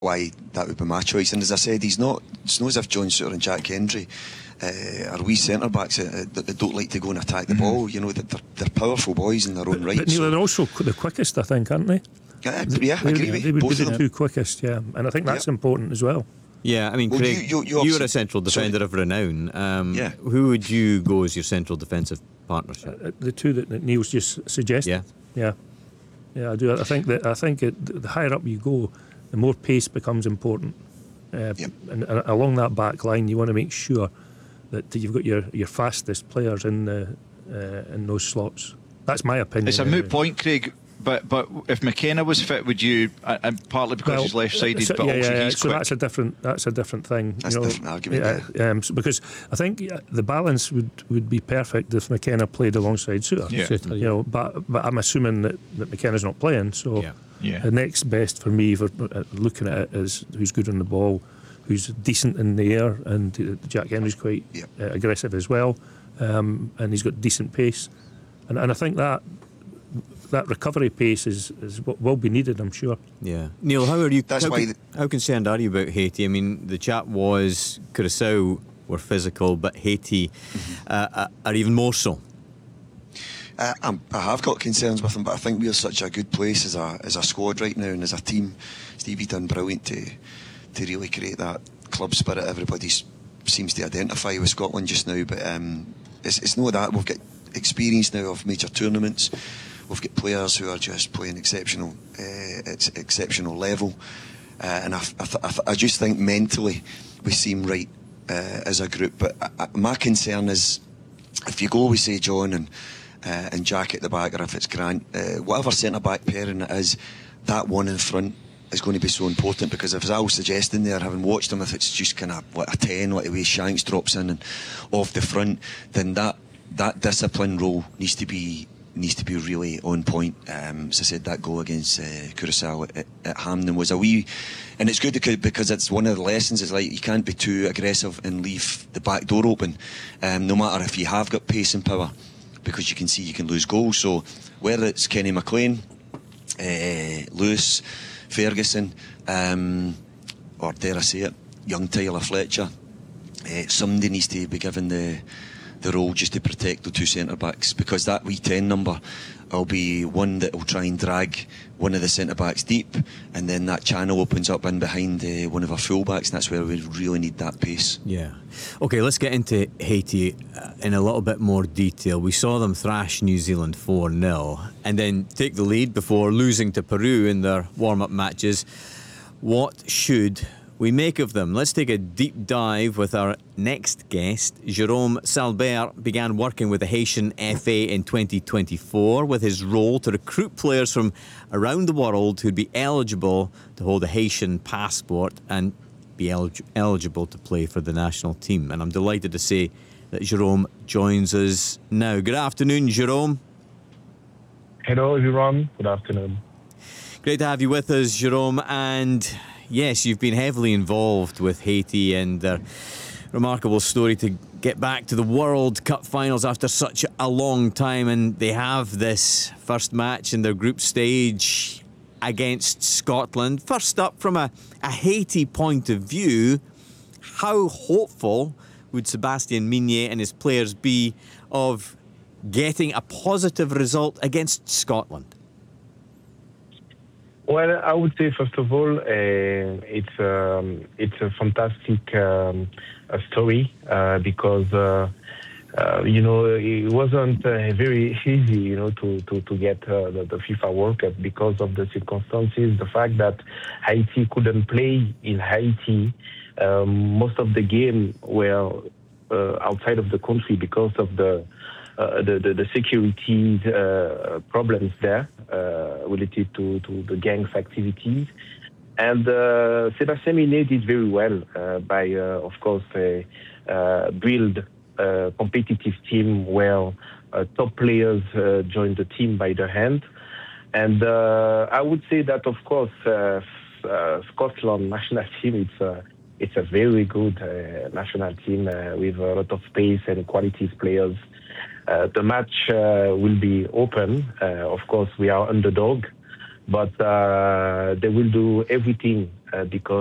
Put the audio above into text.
why that would be my choice. And as I said, it's not as if John Souttar and Jack Hendry are wee centre-backs that don't like to go and attack the ball. You know, that they're powerful boys in their own right. But Neil, they're also the quickest, I think, aren't they? Yeah, I agree with they would both be of the them. two quickest, yeah. And I think that's important as well. Yeah, I mean, Well, Craig, you're a central defender Sorry. of renown. Who would you go as your central defensive partnership? The two that Neil's just suggested. Yeah, I do. I think the higher up you go, the more pace becomes important. And along that back line, you want to make sure that you've got your fastest players in those slots. That's my opinion. It's a moot point, Craig. But if McKenna was fit, would you? And partly because he's left-sided, but also he's quick. That's a different thing. That's a different argument. Because I think the balance would be perfect if McKenna played alongside Souttar. Yeah. You know, but I'm assuming that McKenna's not playing. So the next best for me for looking at it is who's good on the ball, who's decent in the air, and Jack Henry's quite aggressive as well, and he's got decent pace, and I think that recovery pace is what will be needed, I'm sure. Yeah. Neil, how concerned are you about Haiti? I mean, the chat was Curaçao were physical, but Haiti are even more so. I have got concerns with them, but I think we're such a good place as a squad right now, and as a team. Stevie done brilliant to really create that club spirit everybody seems to identify with Scotland just now. But it's not that. We've got experience now of major tournaments. We've got players who are just playing exceptional level, and I just think mentally we seem right as a group. But my concern is if you go with, say, John and Jack at the back, or if it's Grant, whatever centre back pairing it is, that one in front is going to be so important, because if, as I was suggesting there, having watched him, if it's just kind of like a 10, like the way Shanks drops in and off the front, then that discipline role needs to be really on point. As I said, that goal against Curaçao at Hampden was a wee, and it's good because it's one of the lessons. It's like you can't be too aggressive and leave the back door open, no matter if you have got pace and power, because you can see you can lose goals. So whether it's Kenny McLean, Lewis, Ferguson, or dare I say it, young Tyler Fletcher, somebody needs to be given the role just to protect the two centre-backs, because that wee 10 number will be one that will try and drag one of the centre-backs deep, and then that channel opens up in behind one of our full-backs, and that's where we really need that pace. Yeah. OK, let's get into Haiti in a little bit more detail. We saw them thrash New Zealand 4-0 and then take the lead before losing to Peru in their warm-up matches. What should we make of them? Let's take a deep dive with our next guest. Jerome Salbert began working with the Haitian FA in 2024 with his role to recruit players from around the world who'd be eligible to hold a Haitian passport and be eligible to play for the national team. And I'm delighted to say that Jerome joins us now. Good afternoon, Jerome. Hello, everyone. Good afternoon. Great to have you with us, Jerome. And yes, you've been heavily involved with Haiti and their remarkable story to get back to the World Cup finals after such a long time, and they have this first match in their group stage against Scotland. First up, from a Haiti point of view, how hopeful would Sébastien Migné and his players be of getting a positive result against Scotland? Well, I would say, first of all, it's a fantastic story because it wasn't very easy, to get the FIFA World Cup because of the circumstances. The fact that Haiti couldn't play in Haiti, most of the game were outside of the country because of the security problems there related to the gangs activities. And Sébastien Migné did very well by, of course, build a competitive team where top players joined the team by the hand. And I would say that, of course, Scotland national team, it's a very good national team with a lot of pace and quality players. The match will be open. Of course, we are underdog, but they will do everything because